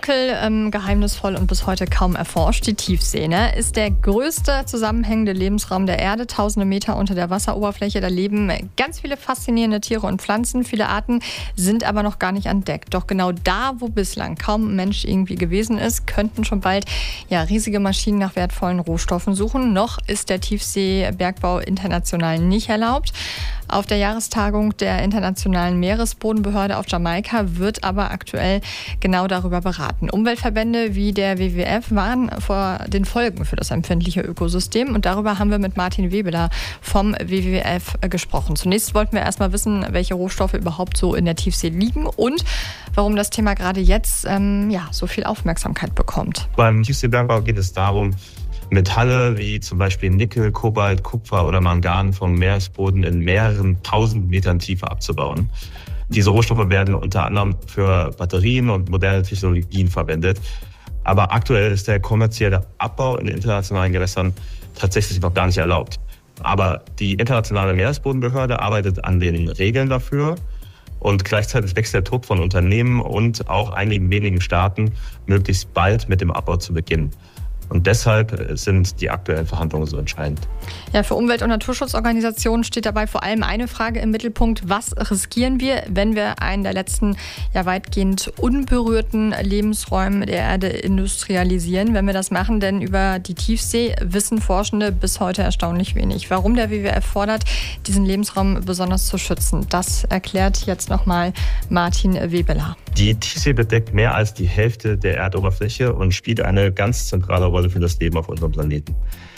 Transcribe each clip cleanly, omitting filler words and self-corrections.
Dunkel, geheimnisvoll und bis heute kaum erforscht. Die Tiefsee ist der größte zusammenhängende Lebensraum der Erde, tausende Meter unter der Wasseroberfläche. Da leben ganz viele faszinierende Tiere und Pflanzen. Viele Arten sind aber noch gar nicht entdeckt. Doch genau da, wo bislang kaum ein Mensch irgendwie gewesen ist, könnten schon bald riesige Maschinen nach wertvollen Rohstoffen suchen. Noch ist der Tiefseebergbau international nicht erlaubt. Auf der Jahrestagung der Internationalen Meeresbodenbehörde auf Jamaika wird aber aktuell genau darüber beraten. Umweltverbände wie der WWF warnen vor den Folgen für das empfindliche Ökosystem. Und darüber haben wir mit Martin Webeler vom WWF gesprochen. Zunächst wollten wir erstmal wissen, welche Rohstoffe überhaupt so in der Tiefsee liegen und warum das Thema gerade jetzt so viel Aufmerksamkeit bekommt. Beim Tiefseebergbau geht es darum, Metalle wie zum Beispiel Nickel, Kobalt, Kupfer oder Mangan vom Meeresboden in mehreren tausend Metern Tiefe abzubauen. Diese Rohstoffe werden unter anderem für Batterien und moderne Technologien verwendet. Aber aktuell ist der kommerzielle Abbau in internationalen Gewässern tatsächlich noch gar nicht erlaubt. Aber die Internationale Meeresbodenbehörde arbeitet an den Regeln dafür. Und gleichzeitig wächst der Druck von Unternehmen und auch einigen wenigen Staaten, möglichst bald mit dem Abbau zu beginnen. Und deshalb sind die aktuellen Verhandlungen so entscheidend. Ja, für Umwelt- und Naturschutzorganisationen steht dabei vor allem eine Frage im Mittelpunkt: Was riskieren wir, wenn wir einen der letzten weitgehend unberührten Lebensräume der Erde industrialisieren? Wenn wir das machen, denn über die Tiefsee wissen Forschende bis heute erstaunlich wenig. Warum der WWF fordert, diesen Lebensraum besonders zu schützen, das erklärt jetzt nochmal Martin Webeler. Die Tiefsee bedeckt mehr als die Hälfte der Erdoberfläche und spielt eine ganz zentrale Rolle für das Leben auf unserem Planeten.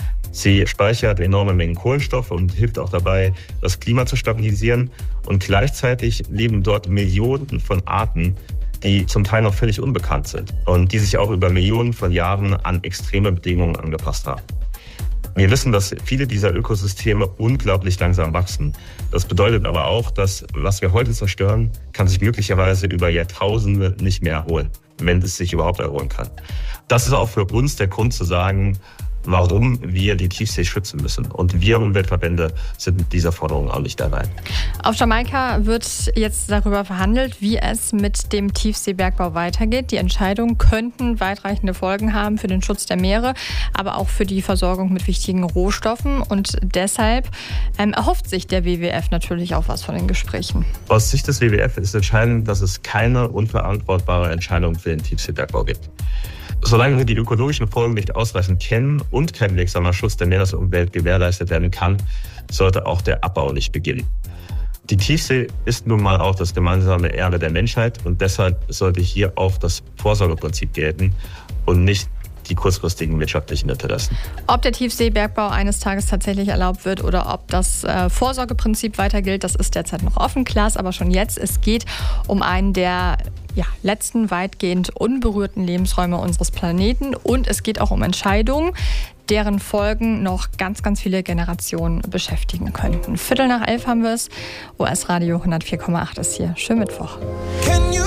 Sie speichert enorme Mengen Kohlenstoff und hilft auch dabei, das Klima zu stabilisieren. Und gleichzeitig leben dort Millionen von Arten, die zum Teil noch völlig unbekannt sind und die sich auch über Millionen von Jahren an extreme Bedingungen angepasst haben. Wir wissen, dass viele dieser Ökosysteme unglaublich langsam wachsen. Das bedeutet aber auch, dass was wir heute zerstören, kann sich möglicherweise über Jahrtausende nicht mehr erholen, wenn es sich überhaupt erholen kann. Das ist auch für uns der Grund zu sagen, warum wir die Tiefsee schützen müssen. Und wir Umweltverbände sind mit dieser Forderung auch nicht dabei. Auf Jamaika wird jetzt darüber verhandelt, wie es mit dem Tiefseebergbau weitergeht. Die Entscheidungen könnten weitreichende Folgen haben für den Schutz der Meere, aber auch für die Versorgung mit wichtigen Rohstoffen. Und deshalb erhofft sich der WWF natürlich auch was von den Gesprächen. Aus Sicht des WWF ist entscheidend, dass es keine unverantwortbare Entscheidung für den Tiefseebergbau gibt. Solange wir die ökologischen Folgen nicht ausreichend kennen und kein wirksamer Schutz der Meeresumwelt gewährleistet werden kann, sollte auch der Abbau nicht beginnen. Die Tiefsee ist nun mal auch das gemeinsame Erbe der Menschheit und deshalb sollte hier auch das Vorsorgeprinzip gelten und nicht die kurzfristigen wirtschaftlichen Interessen. Ob der Tiefseebergbau eines Tages tatsächlich erlaubt wird oder ob das Vorsorgeprinzip weiter gilt, das ist derzeit noch offen. Klar ist aber schon jetzt, es geht um einen der letzten weitgehend unberührten Lebensräume unseres Planeten und es geht auch um Entscheidungen, deren Folgen noch ganz, ganz viele Generationen beschäftigen könnten. 11:15 haben wir es. OS Radio 104,8 ist hier. Schönen Mittwoch.